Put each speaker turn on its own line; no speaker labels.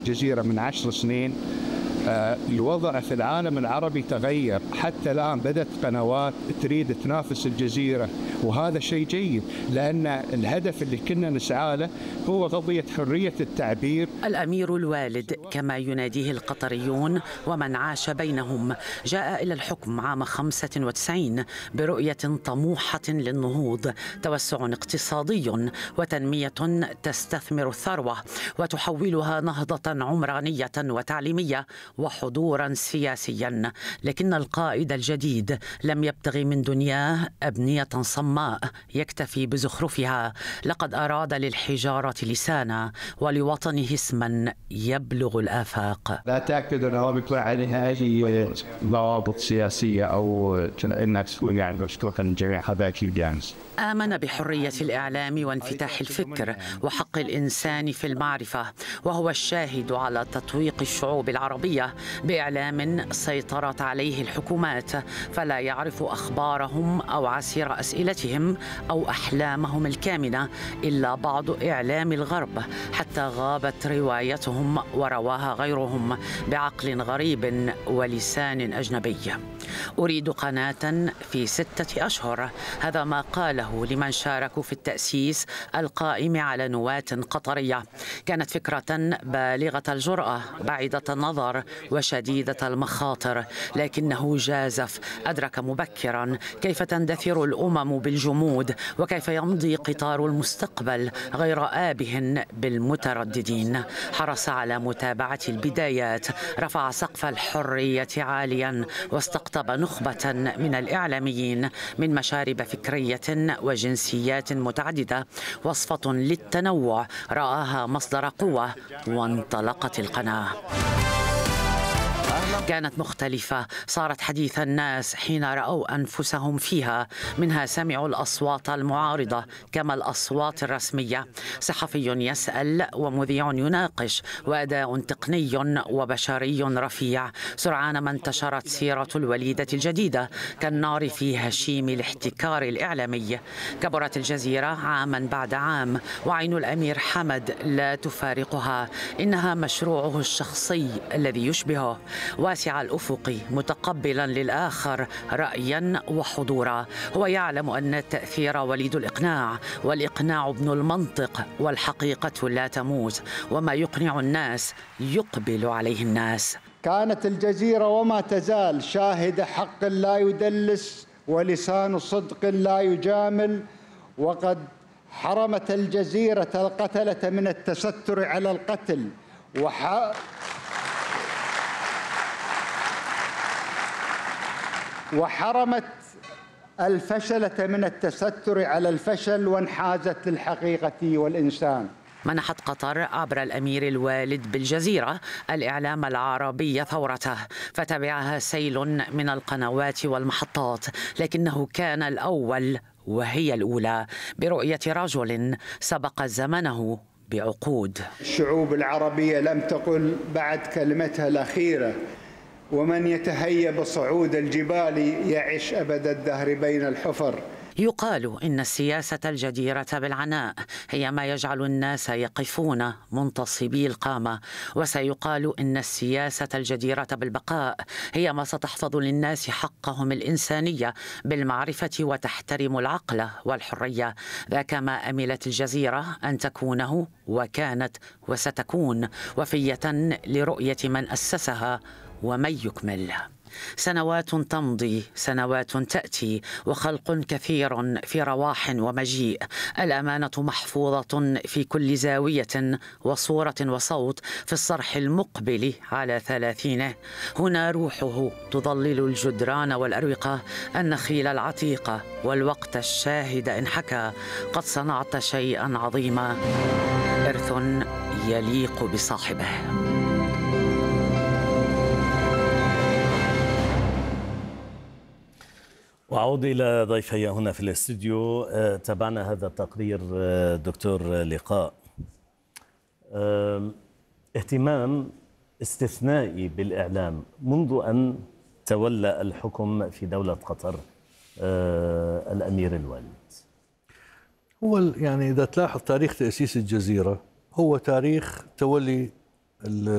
الجزيرة من 10 سنين. الوضع في العالم العربي تغير، حتى الآن بدأت قنوات تريد تنافس الجزيرة، وهذا شيء جيد لأن الهدف اللي كنا نسعى له هو قضية حرية التعبير.
الأمير الوالد كما يناديه القطريون ومن عاش بينهم جاء إلى الحكم عام 95 برؤية طموحة للنهوض، توسع اقتصادي وتنمية تستثمر الثروة وتحولها نهضة عمرانية وتعليمية وحضورا سياسيا. لكن القائد الجديد لم يبتغي من دنياه أبنية صماء يكتفي بزخرفها، لقد أراد للحجارة لسانا ولوطنه اسما يبلغ الآفاق.
لا تأكد أنه بيطلع عليها أي ضوابط سياسية أو إنك تكون يعني مفتوحا للجميع، هذا أكيد يعني.
آمن بحرية الإعلام وانفتاح الفكر وحق الإنسان في المعرفة، وهو الشاهد على تطويق الشعوب العربية بإعلام سيطرت عليه الحكومات، فلا يعرف أخبارهم أو عسير أسئلتهم أو أحلامهم الكامنة إلا بعض إعلام الغرب، حتى غابت روايتهم ورواها غيرهم بعقل غريب ولسان أجنبي. أريد قناة في 6 أشهر، هذا ما قاله لمن شاركوا في التأسيس القائم على نواة قطرية. كانت فكرة بالغة الجرأة بعيدة النظر وشديدة المخاطر، لكنه جازف. أدرك مبكرا كيف تندثر الأمم بالجمود وكيف يمضي قطار المستقبل غير آبه بالمترددين. حرص على متابعة البدايات، رفع سقف الحرية عاليا واستقطب نخبة من الإعلاميين من مشارب فكرية وجنسيات متعددة، وصفة للتنوع رآها مصدر قوة، وانطلقت القناة. كانت مختلفة، صارت حديث الناس حين رأوا أنفسهم فيها، منها سمعوا الأصوات المعارضة كما الأصوات الرسمية. صحفي يسأل ومذيع يناقش، وأداء تقني وبشري رفيع. سرعان ما انتشرت سيرة الوليدة الجديدة كالنار في هشيم الاحتكار الإعلامي. كبرت الجزيرة عاما بعد عام، وعين الأمير حمد لا تفارقها. إنها مشروعه الشخصي الذي يشبهه، واسع الأفق، متقبلا للآخر رأيا وحضورا. هو يعلم أن التأثير وليد الإقناع، والإقناع ابن المنطق، والحقيقة لا تموت، وما يقنع الناس يقبل عليه الناس.
كانت الجزيرة وما تزال شاهد حق لا يدلس ولسان صدق لا يجامل، وقد حرمت الجزيرة القتلة من التستر على القتل، وحرمت الفشلة من التستر على الفشل، وانحازت للحقيقة والإنسان.
منحت قطر عبر الأمير الوالد بالجزيرة الإعلام العربي ثورته، فتبعها سيل من القنوات والمحطات، لكنه كان الأول وهي الأولى برؤية رجل سبق زمنه بعقود.
الشعوب العربية لم تقل بعد كلمتها الأخيرة: ومن يتهيب صعود الجبال يعش أبد الدهر بين الحفر.
يقال إن السياسة الجديرة بالعناء هي ما يجعل الناس يقفون منتصبي القامة، وسيقال إن السياسة الجديرة بالبقاء هي ما ستحفظ للناس حقهم الإنسانية بالمعرفة وتحترم العقل والحرية. ذاك ما أملت الجزيرة أن تكونه، وكانت وستكون وفية لرؤية من أسسها ومن يكمل. سنوات تمضي، سنوات تأتي، وخلق كثير في رواح ومجيء. الأمانة محفوظة في كل زاوية وصورة وصوت في الصرح المقبل على 30. هنا روحه تظلل الجدران والأروقة، النخيل العتيقة والوقت الشاهد إن حكى: قد صنعت شيئا عظيما، إرث يليق بصاحبه.
وأعود إلى ضيفي هنا في الاستوديو. تابعنا هذا التقرير دكتور لقاء. اهتمام استثنائي بالإعلام منذ أن تولى الحكم في دولة قطر الأمير الوالد.
هو يعني إذا تلاحظ تاريخ تأسيس الجزيرة هو تاريخ تولي